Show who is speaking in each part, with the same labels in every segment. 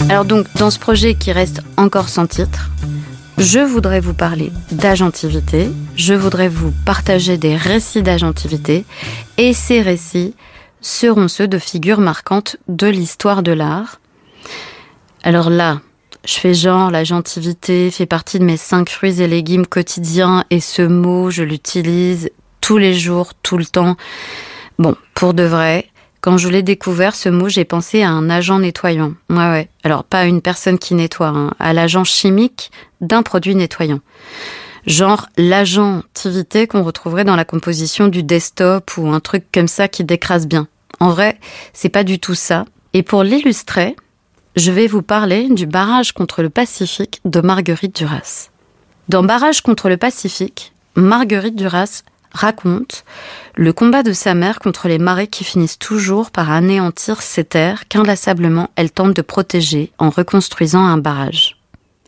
Speaker 1: Alors donc, dans ce projet qui reste encore sans titre, je voudrais vous parler d'agentivité, je voudrais vous partager des récits d'agentivité, et ces récits seront ceux de figures marquantes de l'histoire de l'art. Alors là, je fais genre, l'agentivité fait partie de mes 5 fruits et légumes quotidiens, et ce mot, je l'utilise tous les jours, tout le temps. Bon, pour de vrai, quand je l'ai découvert, ce mot, j'ai pensé à un agent nettoyant. Ouais. Alors, pas à une personne qui nettoie, hein, à l'agent chimique d'un produit nettoyant. Genre l'agentivité qu'on retrouverait dans la composition du desktop ou un truc comme ça qui décrase bien. En vrai, c'est pas du tout ça. Et pour l'illustrer, je vais vous parler du Barrage contre le Pacifique de Marguerite Duras. Dans Barrage contre le Pacifique, Marguerite Duras raconte le combat de sa mère contre les marées qui finissent toujours par anéantir ces terres qu'inlassablement elle tente de protéger en reconstruisant un barrage.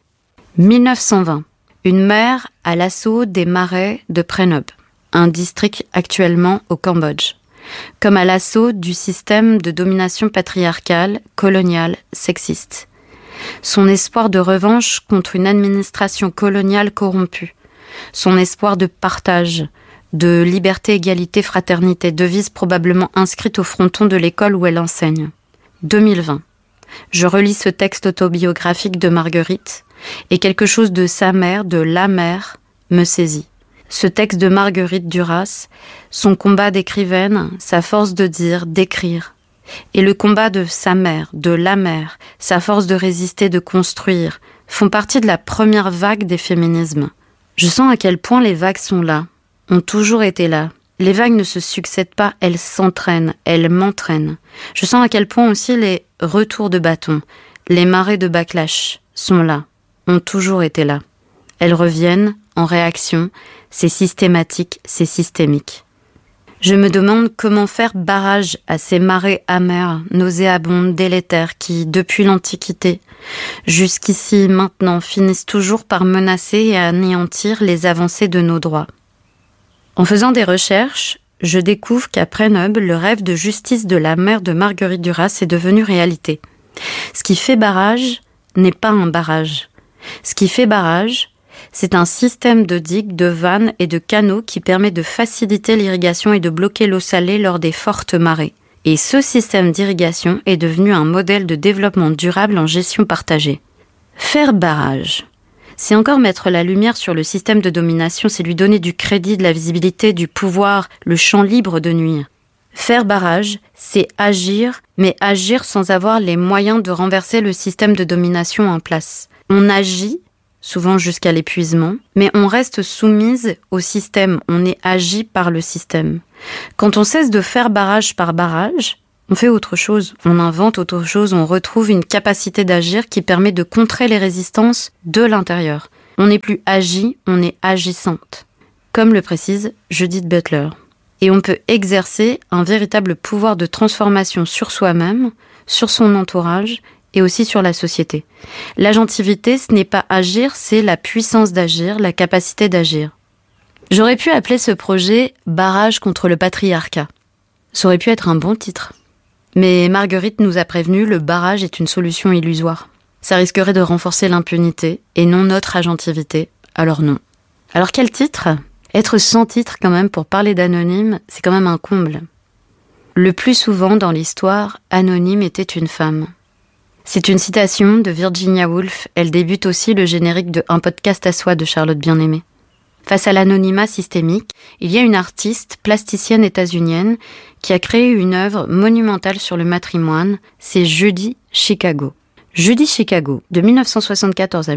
Speaker 1: 1920. Une mer à l'assaut des marais de Prenob, un district actuellement au Cambodge, comme à l'assaut du système de domination patriarcale, coloniale, sexiste. Son espoir de revanche contre une administration coloniale corrompue, son espoir de partage, de liberté, égalité, fraternité, devise probablement inscrite au fronton de l'école où elle enseigne. 2020. Je relis ce texte autobiographique de Marguerite et quelque chose de sa mère, de la mère, me saisit. Ce texte de Marguerite Duras, son combat d'écrivaine, sa force de dire, d'écrire, et le combat de sa mère, de la mère, sa force de résister, de construire, font partie de la première vague des féminismes. Je sens à quel point les vagues sont là, ont toujours été là. Les vagues ne se succèdent pas, elles s'entraînent, elles m'entraînent. Je sens à quel point aussi les retours de bâton, les marées de backlash sont là, ont toujours été là. Elles reviennent en réaction, c'est systématique, c'est systémique. Je me demande comment faire barrage à ces marées amères, nauséabondes, délétères qui, depuis l'Antiquité, jusqu'ici, maintenant, finissent toujours par menacer et anéantir les avancées de nos droits. En faisant des recherches, je découvre qu'à Prenob, le rêve de justice de la mère de Marguerite Duras est devenu réalité. Ce qui fait barrage n'est pas un barrage. Ce qui fait barrage, c'est un système de digues, de vannes et de canaux qui permet de faciliter l'irrigation et de bloquer l'eau salée lors des fortes marées. Et ce système d'irrigation est devenu un modèle de développement durable en gestion partagée. Faire barrage, c'est encore mettre la lumière sur le système de domination, c'est lui donner du crédit, de la visibilité, du pouvoir, le champ libre de nuire. Faire barrage, c'est agir, mais agir sans avoir les moyens de renverser le système de domination en place. On agit, souvent jusqu'à l'épuisement, mais on reste soumise au système, on est agi par le système. Quand on cesse de faire barrage par barrage, on fait autre chose, on invente autre chose, on retrouve une capacité d'agir qui permet de contrer les résistances de l'intérieur. On n'est plus agi, on est agissante, comme le précise Judith Butler. Et on peut exercer un véritable pouvoir de transformation sur soi-même, sur son entourage et aussi sur la société. L'agentivité, ce n'est pas agir, c'est la puissance d'agir, la capacité d'agir. J'aurais pu appeler ce projet « Barrage contre le patriarcat ». Ça aurait pu être un bon titre. Mais Marguerite nous a prévenu, le barrage est une solution illusoire. Ça risquerait de renforcer l'impunité et non notre agentivité, alors non. Alors quel titre ? Être sans titre quand même pour parler d'anonyme, c'est quand même un comble. Le plus souvent dans l'histoire, anonyme était une femme. C'est une citation de Virginia Woolf, elle débute aussi le générique de Un podcast à soi de Charlotte Bien-Aimée. Face à l'anonymat systémique, il y a une artiste plasticienne états-unienne qui a créé une œuvre monumentale sur le matrimoine, c'est Judy Chicago. Judy Chicago, de 1974 à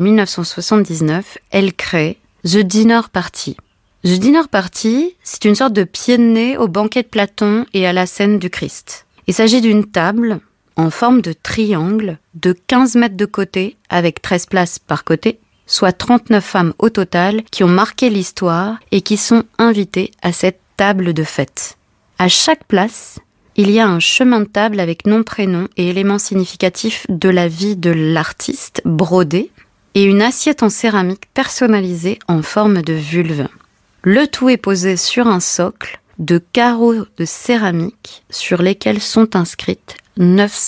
Speaker 1: 1979, elle crée The Dinner Party. The Dinner Party, c'est une sorte de pied de nez au banquet de Platon et à la scène du Christ. Il s'agit d'une table en forme de triangle de 15 mètres de côté avec 13 places par côté, soit 39 femmes au total qui ont marqué l'histoire et qui sont invitées à cette table de fête. À chaque place, il y a un chemin de table avec nom, prénom et éléments significatifs de la vie de l'artiste brodé et une assiette en céramique personnalisée en forme de vulve. Le tout est posé sur un socle de carreaux de céramique sur lesquels sont inscrites 900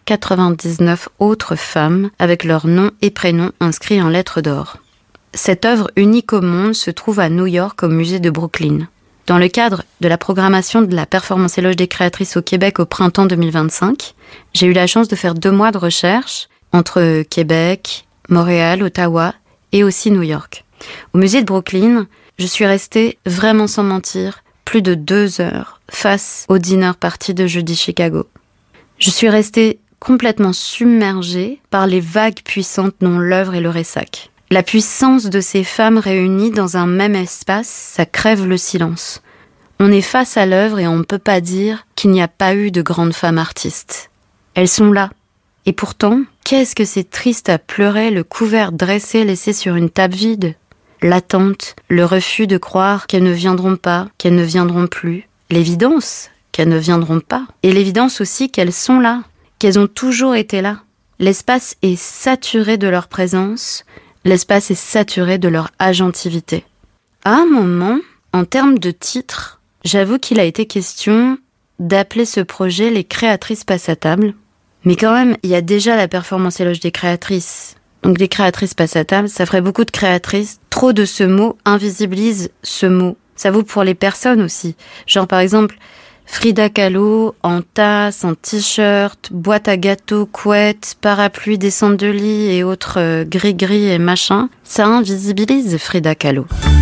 Speaker 1: 99 autres femmes avec leurs noms et prénoms inscrits en lettres d'or. Cette œuvre unique au monde se trouve à New York au musée de Brooklyn. Dans le cadre de la programmation de la Performance Éloge des créatrices au Québec au printemps 2025, j'ai eu la chance de faire 2 mois de recherche entre Québec, Montréal, Ottawa et aussi New York. Au musée de Brooklyn, je suis restée vraiment sans mentir plus de 2 heures face au dinner party de Jeudi Chicago. Je suis restée complètement submergée par les vagues puissantes dont l'œuvre est le ressac. La puissance de ces femmes réunies dans un même espace, ça crève le silence. On est face à l'œuvre et on ne peut pas dire qu'il n'y a pas eu de grandes femmes artistes. Elles sont là. Et pourtant, qu'est-ce que c'est triste à pleurer le couvert dressé laissé sur une table vide. L'attente, le refus de croire qu'elles ne viendront pas, qu'elles ne viendront plus. L'évidence qu'elles ne viendront pas. Et l'évidence aussi qu'elles sont là, qu'elles ont toujours été là. L'espace est saturé de leur présence. L'espace est saturé de leur agentivité. À un moment, en termes de titre, j'avoue qu'il a été question d'appeler ce projet « Les créatrices passent à table ». Mais quand même, il y a déjà la Performance Éloge des créatrices. Donc des créatrices passent à table, ça ferait beaucoup de créatrices. Trop de ce mot invisibilise ce mot. Ça vaut pour les personnes aussi. Genre par exemple, Frida Kahlo en tasse, en t-shirt, boîte à gâteaux, couette, parapluie, descente de lit et autres gris-gris et machin. Ça invisibilise Frida Kahlo.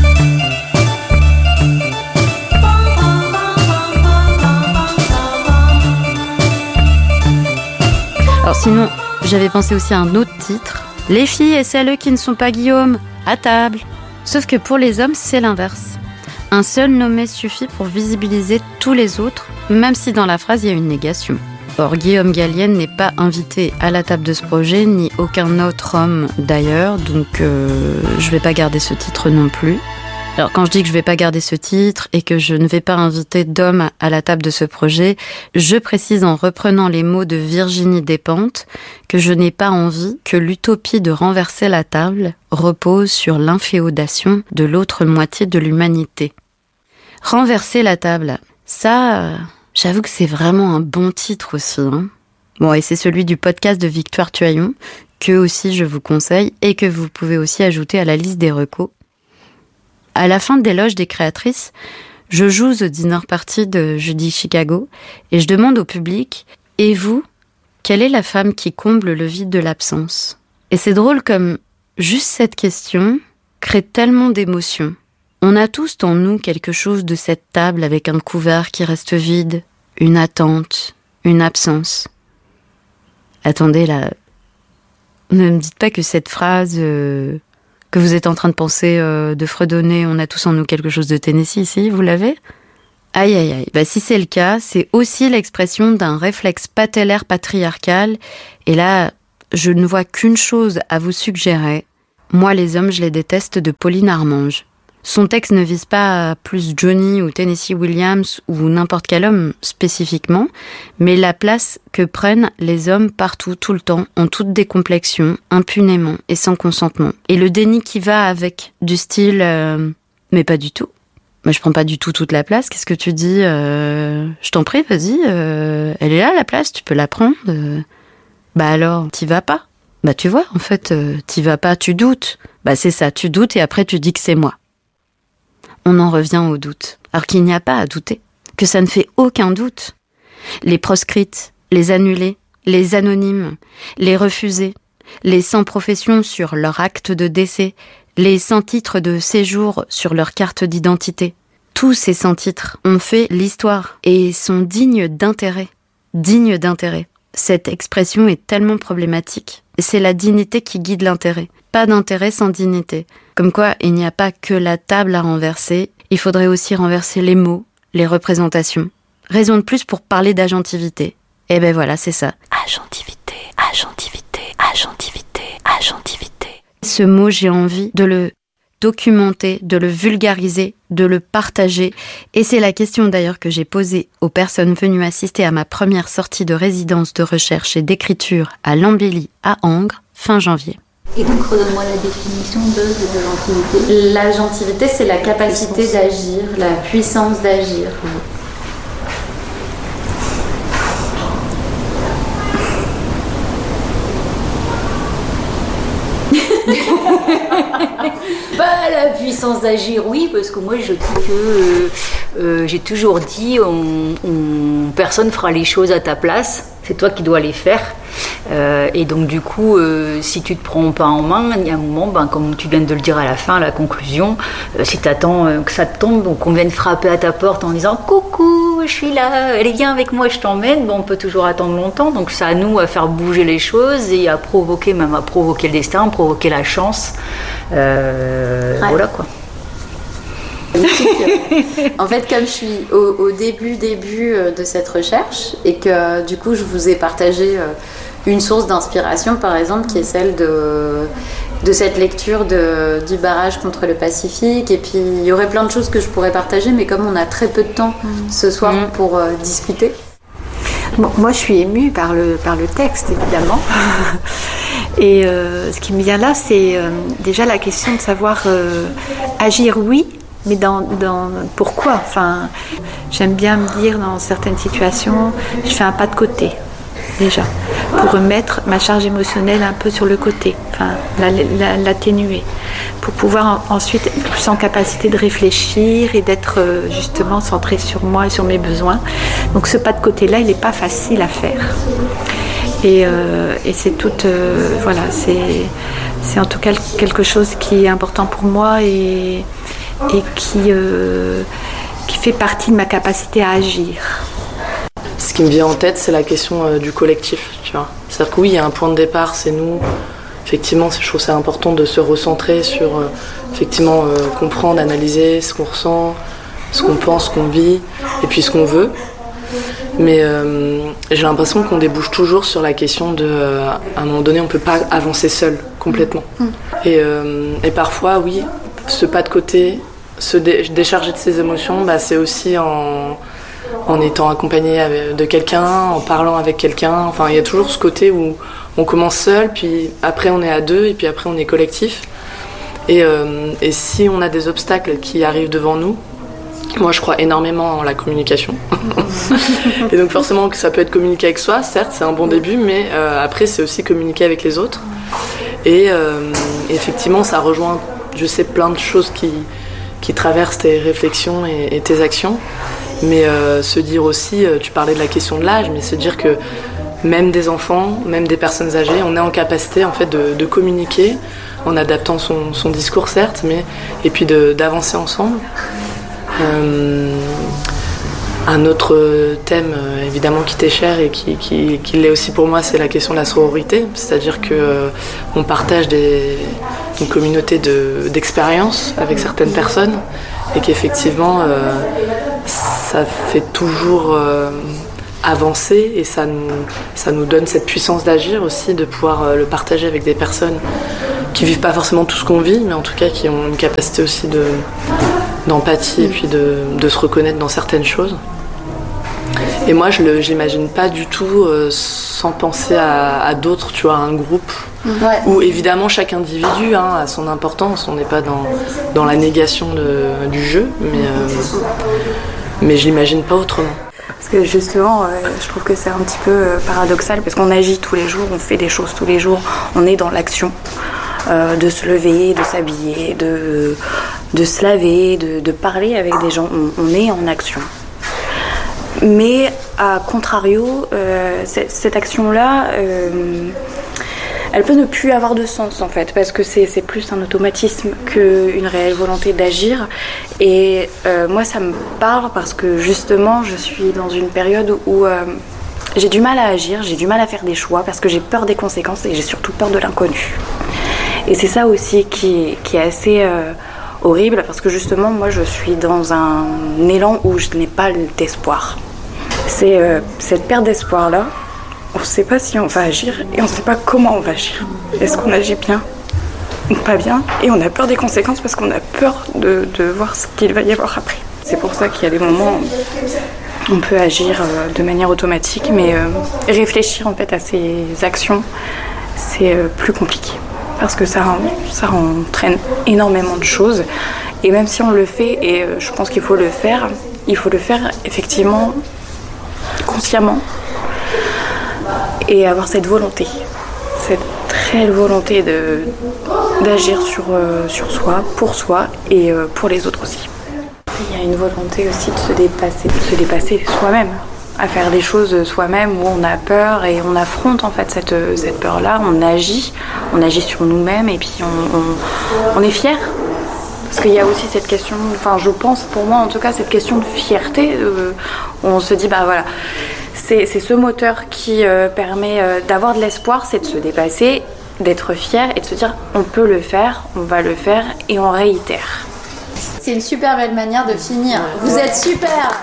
Speaker 1: Alors sinon, j'avais pensé aussi à un autre titre. Les filles et celles qui ne sont pas Guillaume, à table. Sauf que pour les hommes, c'est l'inverse. Un seul nommé suffit pour visibiliser tous les autres, même si dans la phrase il y a une négation. Or, Guillaume Gallienne n'est pas invité à la table de ce projet, ni aucun autre homme d'ailleurs, donc je vais pas garder ce titre non plus. Alors quand je dis que je vais pas garder ce titre et que je ne vais pas inviter d'hommes à la table de ce projet, je précise en reprenant les mots de Virginie Despentes que je n'ai pas envie que l'utopie de renverser la table repose sur l'inféodation de l'autre moitié de l'humanité. Renverser la table, ça, j'avoue que c'est vraiment un bon titre aussi. Bon, et c'est celui du podcast de Victoire Tuaillon, que aussi je vous conseille et que vous pouvez aussi ajouter à la liste des recos. À la fin de l'éloge des créatrices, je joue The Dinner Party de Jeudi Chicago et je demande au public « Et vous, quelle est la femme qui comble le vide de l'absence ?» Et c'est drôle comme juste cette question crée tellement d'émotions. On a tous en nous quelque chose de cette table avec un couvert qui reste vide, une attente, une absence. Attendez là, ne me dites pas que cette phrase... que vous êtes en train de penser de fredonner « On a tous en nous quelque chose de Tennessee » ici, vous l'avez ? Aïe aïe aïe, bah si c'est le cas, c'est aussi l'expression d'un réflexe patellaire patriarcal. Et là, je ne vois qu'une chose à vous suggérer. Moi, les hommes, je les déteste de Pauline Armange. Son texte ne vise pas plus Johnny ou Tennessee Williams ou n'importe quel homme spécifiquement, mais la place que prennent les hommes partout, tout le temps, en toute décomplexion, impunément et sans consentement. Et le déni qui va avec, du style mais pas du tout. Moi, je prends pas du tout toute la place. Qu'est-ce que tu dis je t'en prie, vas-y. Elle est là, la place, tu peux la prendre. Bah alors, t'y vas pas. Bah tu vois, en fait, t'y vas pas, tu doutes. Bah c'est ça, tu doutes et après tu dis que c'est moi. On en revient au doute. Alors qu'il n'y a pas à douter. Que ça ne fait aucun doute. Les proscrites, les annulés, les anonymes, les refusés, les sans profession sur leur acte de décès, les sans titre de séjour sur leur carte d'identité. Tous ces sans titres ont fait l'histoire et sont dignes d'intérêt. Dignes d'intérêt. Cette expression est tellement problématique. C'est la dignité qui guide l'intérêt. Pas d'intérêt sans dignité. Comme quoi, il n'y a pas que la table à renverser, il faudrait aussi renverser les mots, les représentations. Raison de plus pour parler d'agentivité. Et ben voilà, c'est ça. Agentivité, agentivité, agentivité, agentivité. Ce mot, j'ai envie de le documenter, de le vulgariser, de le partager. Et c'est la question d'ailleurs que j'ai posée aux personnes venues assister à ma première sortie de résidence de recherche et d'écriture à l'Embellie à Angres, fin janvier.
Speaker 2: Et donc, redonne-moi la définition de l'agentivité.
Speaker 1: L'agentivité, c'est la capacité d'agir, la puissance d'agir.
Speaker 3: La puissance d'agir, oui, parce que moi je dis que j'ai toujours dit personne fera les choses à ta place, c'est toi qui dois les faire. Et donc du coup, si tu te prends pas en main, il y a un moment, comme tu viens de le dire à la fin, la conclusion, si tu attends que ça te tombe, donc on vienne frapper à ta porte en disant coucou, je suis là, allez viens avec moi, je t'emmène, on peut toujours attendre longtemps, donc c'est à nous à faire bouger les choses et à provoquer le destin, provoquer la chance. Voilà quoi.
Speaker 1: En fait, comme je suis au début de cette recherche et que du coup je vous ai partagé une source d'inspiration par exemple qui est celle de cette lecture du barrage contre le Pacifique, et puis il y aurait plein de choses que je pourrais partager, mais comme on a très peu de temps ce soir pour discuter.
Speaker 4: Bon, moi je suis émue par le texte évidemment. Et ce qui me vient là, c'est déjà la question de savoir agir, oui, mais dans pourquoi. Enfin, j'aime bien me dire dans certaines situations, je fais un pas de côté déjà pour remettre ma charge émotionnelle un peu sur le côté, enfin l'atténuer, pour pouvoir ensuite être plus en capacité de réfléchir et d'être justement centrée sur moi et sur mes besoins. Donc ce pas de côté là, il n'est pas facile à faire. Et c'est tout, voilà, c'est en tout cas quelque chose qui est important pour moi et qui fait partie de ma capacité à agir.
Speaker 5: Ce qui me vient en tête, c'est la question du collectif, tu vois. C'est-à-dire que oui, il y a un point de départ, c'est nous. Effectivement, je trouve ça important de se recentrer sur, effectivement, comprendre, analyser ce qu'on ressent, ce qu'on pense, ce qu'on vit, et puis ce qu'on veut. Mais j'ai l'impression qu'on débouche toujours sur la question de, à un moment donné, on ne peut pas avancer seul, complètement. Et parfois, oui, ce pas de côté, se décharger de ses émotions, c'est aussi en étant accompagné de quelqu'un, en parlant avec quelqu'un. Enfin, il y a toujours ce côté où on commence seul, puis après on est à deux, et puis après on est collectif. Et si on a des obstacles qui arrivent devant nous, moi je crois énormément en la communication. Et donc forcément que ça peut être communiquer avec soi, certes c'est un bon début, mais après c'est aussi communiquer avec les autres. Et effectivement ça rejoint, je sais, plein de choses qui traversent tes réflexions et tes actions. Mais se dire aussi, tu parlais de la question de l'âge, mais se dire que même des enfants, même des personnes âgées, on est en capacité en fait de communiquer en adaptant son discours certes, et puis d'avancer ensemble. Un autre thème évidemment qui t'est cher et qui l'est aussi pour moi, c'est la question de la sororité, c'est-à-dire que on partage une communauté d'expériences avec certaines personnes et qu'effectivement ça fait toujours avancer et ça nous donne cette puissance d'agir aussi, de pouvoir le partager avec des personnes qui vivent pas forcément tout ce qu'on vit, mais en tout cas qui ont une capacité aussi d'empathie et puis de se reconnaître dans certaines choses. Et moi je l'imagine pas du tout sans penser à d'autres, tu vois, à un groupe. Ouais. Où évidemment chaque individu a son importance, on n'est pas dans la négation du jeu, mais je l'imagine pas autrement.
Speaker 4: Parce que justement, je trouve que c'est un petit peu paradoxal, parce qu'on agit tous les jours, on fait des choses tous les jours, on est dans l'action, de se lever, de s'habiller, de se laver, de parler avec des gens, on est en action. Mais à contrario, cette action-là, elle peut ne plus avoir de sens en fait, parce que c'est plus un automatisme qu'une réelle volonté d'agir. Et moi ça me parle parce que justement je suis dans une période où j'ai du mal à agir, j'ai du mal à faire des choix, parce que j'ai peur des conséquences et j'ai surtout peur de l'inconnu. Et c'est ça aussi qui est assez horrible, parce que justement moi je suis dans un élan où je n'ai pas d'espoir. C'est cette perte d'espoir là. On ne sait pas si on va agir et on ne sait pas comment on va agir. Est-ce qu'on agit bien ou pas bien? Et on a peur des conséquences parce qu'on a peur de voir ce qu'il va y avoir après. C'est pour ça qu'il y a des moments où on peut agir de manière automatique, mais réfléchir en fait à ses actions, c'est plus compliqué. Parce que ça entraîne énormément de choses. Et même si on le fait, et je pense qu'il faut le faire effectivement consciemment. Et avoir cette volonté, cette réelle volonté d'agir sur soi, et pour les autres aussi. Il y a une volonté aussi de se dépasser soi-même, à faire des choses soi-même où on a peur et on affronte en fait cette peur-là, on agit sur nous-mêmes et puis on est fier. Parce qu'il y a aussi cette question, enfin je pense pour moi en tout cas, cette question de fierté, où on se dit bah voilà, c'est ce moteur qui permet d'avoir de l'espoir, c'est de se dépasser, d'être fier et de se dire on peut le faire, on va le faire et on réitère.
Speaker 6: C'est une super belle manière de finir. Vous êtes super.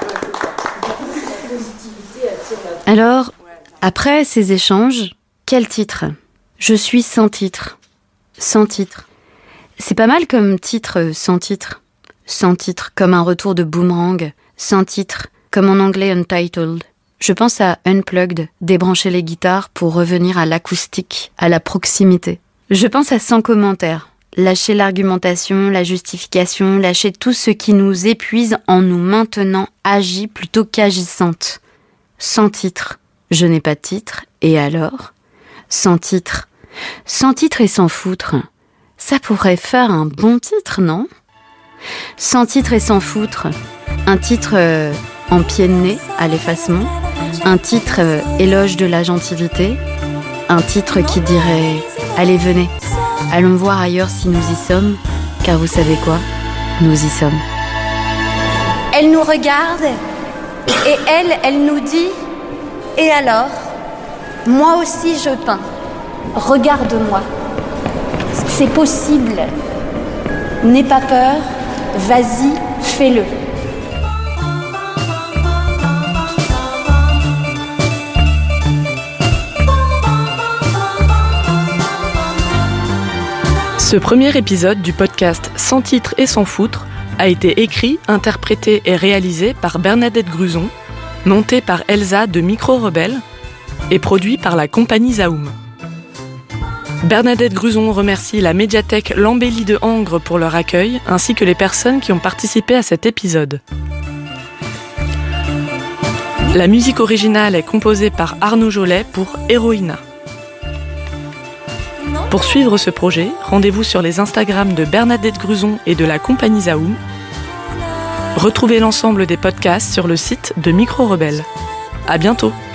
Speaker 1: Alors, après ces échanges, quel titre ? Je suis sans titre. Sans titre. C'est pas mal comme titre, sans titre. Sans titre, comme un retour de boomerang. Sans titre, comme en anglais Untitled. Je pense à Unplugged, débrancher les guitares pour revenir à l'acoustique, à la proximité. Je pense à sans commentaire. Lâcher l'argumentation, la justification, lâcher tout ce qui nous épuise en nous maintenant agis plutôt qu'agissantes. Sans titre, je n'ai pas de titre, et alors ? Sans titre et sans foutre, ça pourrait faire un bon titre, non ? Sans titre et sans foutre, un titre en pied de nez à l'effacement, un titre éloge de l'agentivité, un titre qui dirait « Allez, venez ». Allons voir ailleurs si nous y sommes, car vous savez quoi ? Nous y sommes.
Speaker 6: Elle nous regarde et elle nous dit « Et alors ? Moi aussi je peins. Regarde-moi. C'est possible. N'aie pas peur. Vas-y, fais-le. »
Speaker 5: Ce premier épisode du podcast Sans titre et sans foutre a été écrit, interprété et réalisé par Bernadette Gruzon, monté par Elsa de Micro Rebelle et produit par la compagnie Zaoum. Bernadette Gruzon remercie la médiathèque L'Embellie de Angres pour leur accueil, ainsi que les personnes qui ont participé à cet épisode. La musique originale est composée par Arnaud Jolet pour Héroïna. Pour suivre ce projet, rendez-vous sur les Instagram de Bernadette Gruzon et de la compagnie Zaoum. Retrouvez l'ensemble des podcasts sur le site de Micro Rebelle. À bientôt!